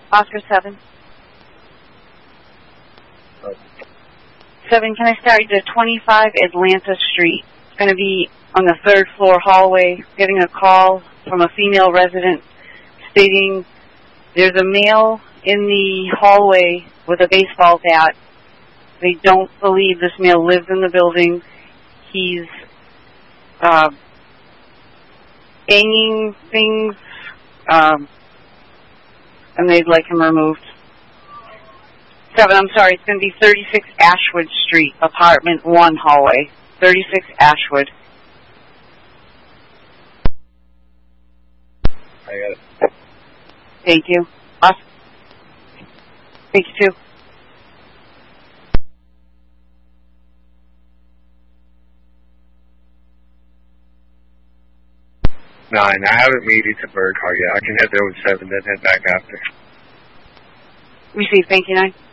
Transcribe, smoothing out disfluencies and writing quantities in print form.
Oscar 7. 7, can I start you to 25 Atlanta Street? It's going to be on the 3rd floor hallway, getting a call from a female resident stating there's a male in the hallway with a baseball bat. They don't believe this male lives in the building. He's banging things, and they'd like him removed. 7, I'm sorry, it's going to be 36 Ashwood Street, apartment 1 hallway. 36 Ashwood. I got it. Thank you. Awesome. Thank you, too. Nine. I haven't made it to Bird Car yet. I can head there with 7, then head back after. Received. Thank you, 9.